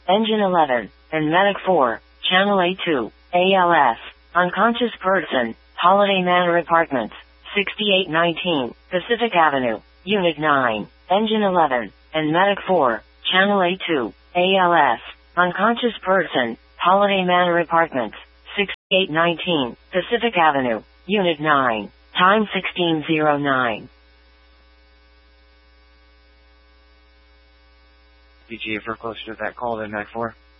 Engine 11, and Medic 4, Channel A2, ALS, unconscious person, Holiday Manor Apartments, 6819, Pacific Avenue, Unit 9, Engine 11, and Medic 4, Channel A2, ALS, unconscious person, Holiday Manor Apartments, 6819, Pacific Avenue, Unit 9, time 1609. Did you ever closer to that call than Medic 4?